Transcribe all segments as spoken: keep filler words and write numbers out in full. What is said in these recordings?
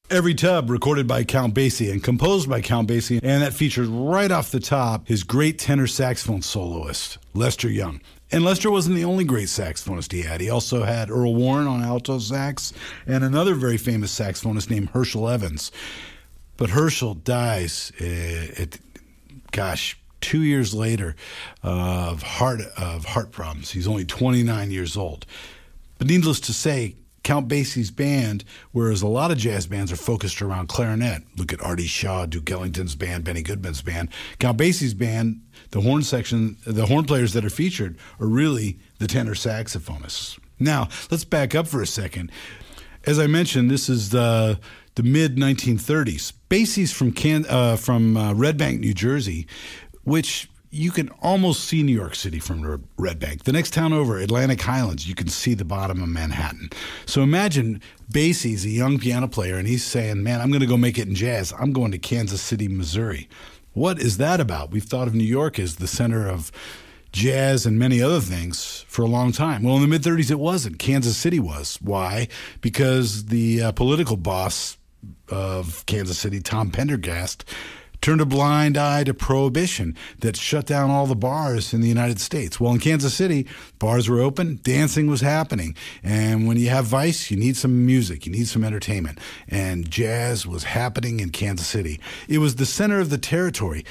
Every Tub, recorded by Count Basie and composed by Count Basie, and that features right off the top his great tenor saxophone soloist, Lester Young. And Lester wasn't the only great saxophonist he had. He also had Earl Warren on alto sax and another very famous saxophonist named Herschel Evans. But Herschel dies, uh, at, gosh, two years later uh, of heart of heart problems. He's only twenty-nine years old. But needless to say, Count Basie's band, whereas a lot of jazz bands are focused around clarinet. Look at Artie Shaw, Duke Ellington's band, Benny Goodman's band. Count Basie's band, the horn section, the horn players that are featured are really the tenor saxophonists. Now, let's back up for a second. As I mentioned, this is the the mid nineteen thirties. Basie's from Can, uh, from uh, Red Bank, New Jersey, which you can almost see New York City from Red Bank. The next town over, Atlantic Highlands, you can see the bottom of Manhattan. So imagine Basie's a young piano player, and he's saying, man, I'm going to go make it in jazz. I'm going to Kansas City, Missouri. What is that about? We've thought of New York as the center of jazz and many other things for a long time. Well, in the mid-thirties, it wasn't. Kansas City was. Why? Because the uh, political boss of Kansas City, Tom Pendergast, turned a blind eye to prohibition that shut down all the bars in the United States. Well, in Kansas City, bars were open, dancing was happening. And when you have vice, you need some music, you need some entertainment. And jazz was happening in Kansas City. It was the center of the territory.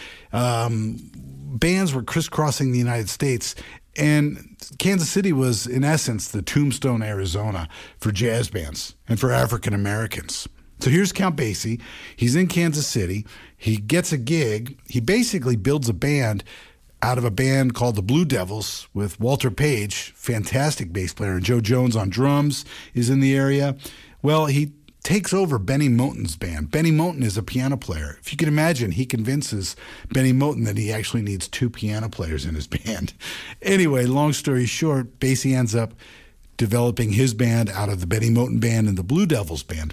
Um, bands were crisscrossing the United States, and Kansas City was, in essence, the Tombstone, Arizona for jazz bands and for African Americans. So here's Count Basie. He's in Kansas City. He gets a gig. He basically builds a band out of a band called the Blue Devils with Walter Page, fantastic bass player, and Joe Jones on drums is in the area. Well, he takes over Benny Moten's band. Benny Moten is a piano player. If you can imagine, he convinces Benny Moten that he actually needs two piano players in his band. Anyway, long story short, Basie ends up developing his band out of the Benny Moten band and the Blue Devils band.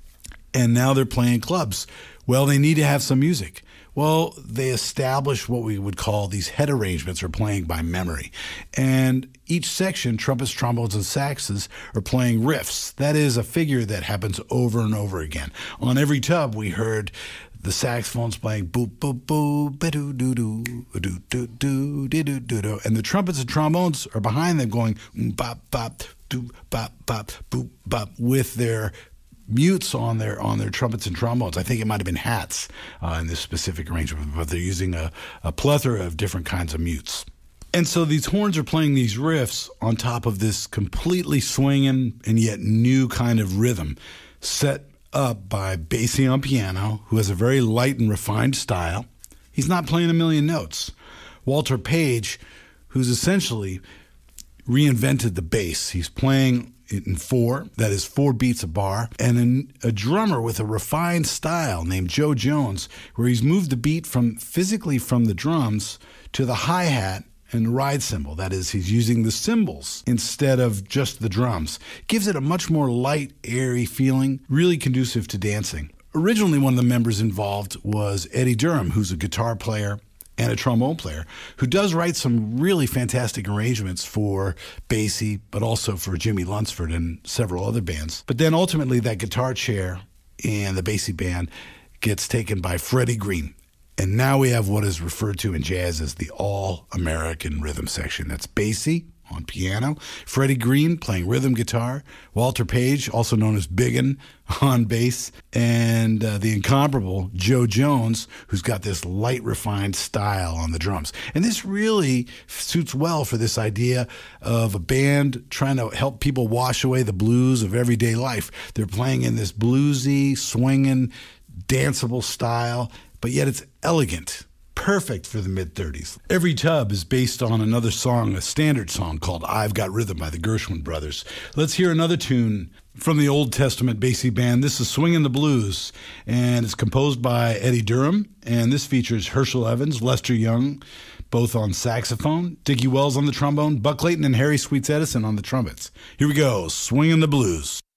And now they're playing clubs. Well, they need to have some music. Well, they establish what we would call these head arrangements, or playing by memory. And each section, trumpets, trombones, and saxes, are playing riffs. That is a figure that happens over and over again. On Every Tub, we heard the saxophones playing boop, boop, boop, ba-doo, doo, doo, doo, doo, doo, doo, doo, doo, doo. And the trumpets and trombones are behind them going bop, bop, doo, bop, bop, boop, bop, with their mutes on their on their trumpets and trombones. I think it might have been hats uh, in this specific arrangement, but they're using a, a plethora of different kinds of mutes. And so these horns are playing these riffs on top of this completely swinging and yet new kind of rhythm set up by Basie on piano, who has a very light and refined style. He's not playing a million notes. Walter Page, who's essentially reinvented the bass. He's playing in four, that is four beats a bar, and an, a drummer with a refined style named Joe Jones, where he's moved the beat from physically from the drums to the hi-hat and the ride cymbal. That is, he's using the cymbals instead of just the drums. Gives it a much more light, airy feeling, really conducive to dancing. Originally, one of the members involved was Eddie Durham, who's a guitar player and a trombone player, who does write some really fantastic arrangements for Basie, but also for Jimmy Lunsford and several other bands. But then ultimately that guitar chair in the Basie band gets taken by Freddie Green. And now we have what is referred to in jazz as the All-American Rhythm Section. That's Basie on piano, Freddie Green playing rhythm guitar, Walter Page, also known as Biggin, on bass, and uh, the incomparable Joe Jones, who's got this light, refined style on the drums. And this really suits well for this idea of a band trying to help people wash away the blues of everyday life. They're playing in this bluesy, swinging, danceable style, but yet it's elegant. Perfect for the mid-thirties. Every Tub is based on another song, a standard song called I've Got Rhythm by the Gershwin Brothers. Let's hear another tune from the Old Testament Basie band. This is Swingin' the Blues, and it's composed by Eddie Durham, and this features Herschel Evans, Lester Young, both on saxophone, Dickie Wells on the trombone, Buck Clayton and Harry Sweets Edison on the trumpets. Here we go, Swingin' the Blues.